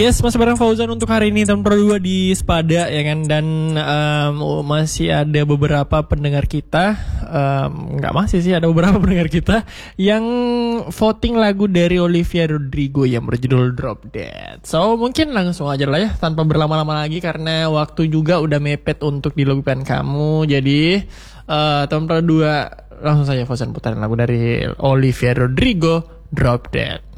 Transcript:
Yes, masih bareng Fauzan untuk hari ini tahun kedua di Spada ya kan. Dan masih ada beberapa pendengar kita, nggak masih sih, ada beberapa pendengar kita yang voting lagu dari Olivia Rodrigo yang berjudul Drop Dead. So mungkin langsung aja lah ya, tanpa berlama-lama lagi karena waktu juga udah mepet untuk dilakukan kamu. Jadi tahun kedua langsung saja Fauzan putarin lagu dari Olivia Rodrigo, Drop Dead.